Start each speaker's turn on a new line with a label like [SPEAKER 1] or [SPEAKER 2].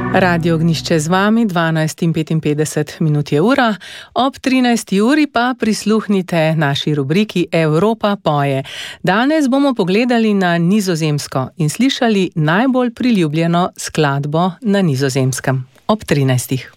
[SPEAKER 1] Radio Ognišče z vami, 12:55 je ura, ob 13. uri pa prisluhnite naši rubriki Evropa poje. Danes bomo pogledali na Nizozemsko in slišali najbolj priljubljeno skladbo na Nizozemskem. Ob 13.